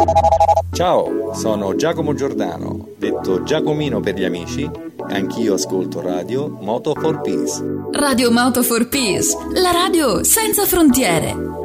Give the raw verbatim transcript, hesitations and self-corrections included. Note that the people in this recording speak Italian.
Ciao, sono Giacomo Giordano, detto Giacomino per gli amici, e anch'io ascolto radio Moto for Peace. Radio Moto for Peace, la radio senza frontiere.